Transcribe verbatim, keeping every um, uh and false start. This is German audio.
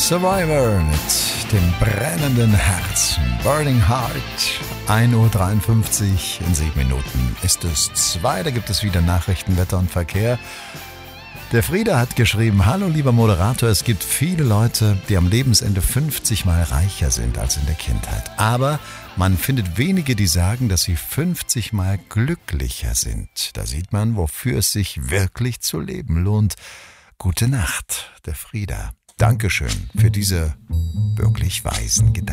Survivor mit dem brennenden Herz. Burning Heart. ein Uhr dreiundfünfzig, in sieben Minuten ist es zwei. Da gibt es wieder Nachrichten, Wetter und Verkehr. Der Frieder hat geschrieben: Hallo lieber Moderator, es gibt viele Leute, die am Lebensende fünfzig Mal reicher sind als in der Kindheit. Aber man findet wenige, die sagen, dass sie fünfzig Mal glücklicher sind. Da sieht man, wofür es sich wirklich zu leben lohnt. Gute Nacht, der Frieder. Dankeschön für diese wirklich weisen Gedanken.